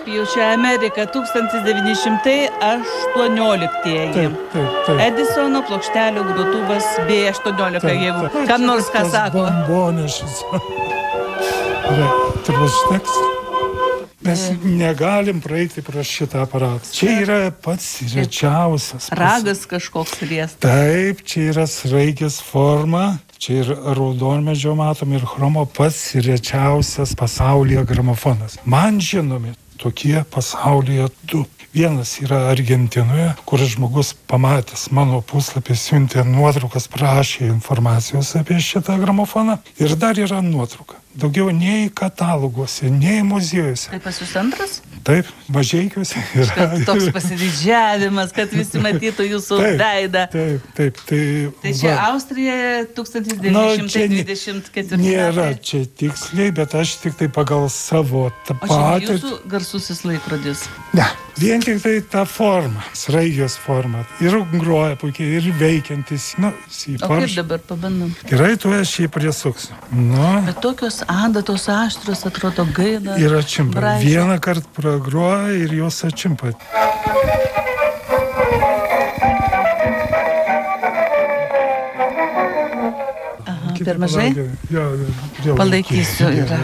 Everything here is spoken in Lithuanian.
jau čia Amerika, 1918. Taip. Edisono plokštelių grotuvas B18, jeigu kam nors ką sako. Bombonešis. Turbūt šneks. Mes negalim praeiti pro šitą aparatą. Čia yra pats rečiausias. Ragas kažkoks riestas. Taip, čia yra sraigės forma. Čia ir raudonmedžio matom, ir chromo pats rečiausias pasaulyje gramofonas. Man žinomi tokie pasaulyje du. Vienas yra Argentinoje, kur žmogus pamatęs mano puslapį siuntė nuotraukas, prašė informacijos apie šitą gramofoną. Ir dar yra nuotrauka. Daugiau nei kataloguose, nei muziejuose. Tai pas jūs antras? Taip, Mažeikiuose yra. Toks pasididžiavimas, kad visi matytų jūsų veidą. Taip. Tai čia Austrija 1924. Nėra čia tiksliai, bet aš tik tai pagal savo tą O čia patirtį. jūsų garsusis laikrodis? Ne, vien tik tai ta forma, sraigės forma. Ir groja puikiai, ir veikiantis. O kaip dabar pabandom? Gerai, tu aš jį prisuksiu. Bet tokios adatos aštrios atrodo gaila. Ir atšimpa. Vieną kartą pragroja ir jos atšimpa. Per mažai? Jo, Palaikysiu.